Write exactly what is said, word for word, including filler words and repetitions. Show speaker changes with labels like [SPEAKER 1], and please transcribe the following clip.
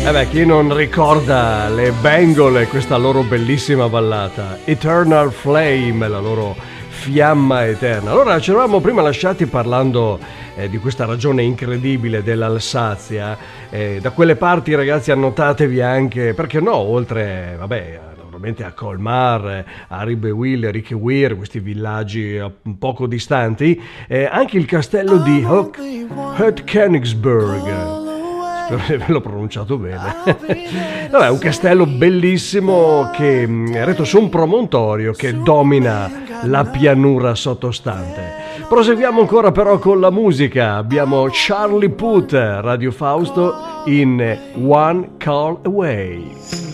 [SPEAKER 1] Eh beh, chi non ricorda le Bengal e questa loro bellissima ballata Eternal Flame, la loro fiamma eterna. Allora, ci eravamo prima lasciati parlando eh, di questa ragione incredibile dell'Alsazia. Eh, da quelle parti, ragazzi, annotatevi anche, perché no, oltre, vabbè, naturalmente a Colmar, a Ribewill, Richeweir, questi villaggi poco distanti, eh, anche il castello di Hoek-Königsberg. Spero di averlo pronunciato bene. Vabbè, un castello bellissimo che è retto su un promontorio che domina la pianura sottostante. Proseguiamo ancora però con la musica. Abbiamo Charlie Puth, Radio Fausto, in One Call Away.